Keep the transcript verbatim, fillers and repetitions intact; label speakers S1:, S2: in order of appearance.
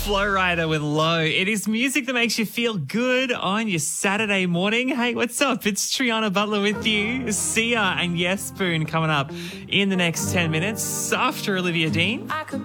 S1: Flow Rider with Low. It is music that makes you feel good on your Saturday morning. Hey, what's up? It's Triana Butler with you. Sia and Yes Spoon coming up in the next ten minutes after Olivia Dean.